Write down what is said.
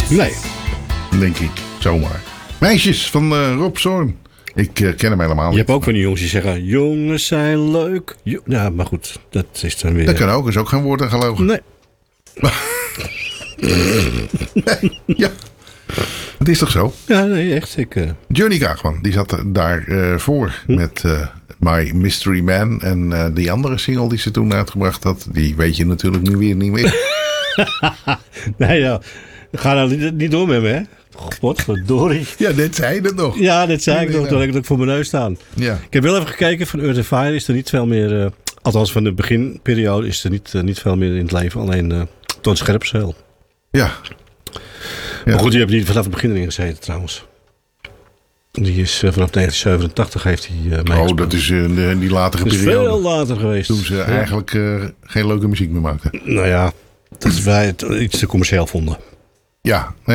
Nee. Denk ik, zomaar. Meisjes van Rob Zorn. Ik ken hem helemaal niet. Je hebt ook van die jongens die zeggen, jongens zijn leuk. Ja, maar goed, dat is dan weer... Dat kan ook, is ook geen woord aan gelogen. Nee. Ja, het is toch zo? Ja, nee, echt. Johnny Kaagman, die zat daar voor met My Mystery Man. En die andere single die ze toen uitgebracht had, die weet je natuurlijk nu weer niet meer. Nee, ja. Ga nou niet door met me, hè? Godverdorie. Ja, net zei je het nog. Ja, dat zei ik nog, dat ik het ook voor mijn neus staan. Ja. Ik heb wel even gekeken, van Earth and Fire is er niet veel meer... althans, van de beginperiode is er niet veel meer in het leven. Alleen Toon Scherpzeel. Ja. Maar goed, die heeft niet vanaf het begin erin gezeten trouwens. Die is vanaf 1987 heeft hij meegespeeld. Oh, dat is die latere Dat is periode. veel later geweest. Toen ze eigenlijk geen leuke muziek meer maakten. Nou ja, dat wij het iets te commercieel vonden. Ja,